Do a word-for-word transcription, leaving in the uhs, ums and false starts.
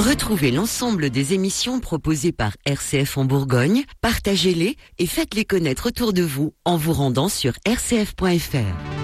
Retrouvez l'ensemble des émissions proposées par R C F en Bourgogne, partagez-les et faites-les connaître autour de vous en vous rendant sur r c f point f r.